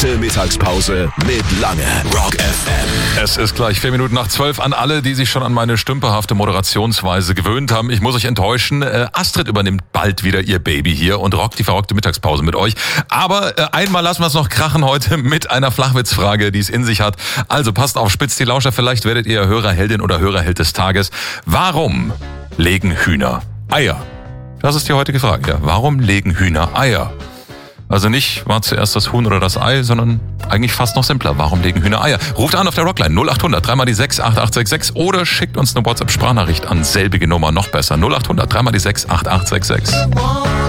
Rotte Mittagspause mit Lange. Rock FM. Es ist gleich 12:04 an alle, die sich schon an meine stümperhafte Moderationsweise gewöhnt haben. Ich muss euch enttäuschen. Astrid übernimmt bald wieder ihr Baby hier und rockt die verrockte Mittagspause mit euch. Aber einmal lassen wir es noch krachen heute mit einer Flachwitzfrage, die es in sich hat. Also passt auf, spitzt die Lauscher, vielleicht werdet ihr Hörerheldin oder Hörerheld des Tages. Warum legen Hühner Eier? Das ist die heutige Frage. Ja, warum legen Hühner Eier? Also nicht, war zuerst das Huhn oder das Ei, sondern eigentlich fast noch simpler. Warum legen Hühner Eier? Ruft an auf der Rockline 0800 3 die 6 8866 oder schickt uns eine WhatsApp-Sprachnachricht an selbige Nummer, noch besser 0800 3 die 6 8866.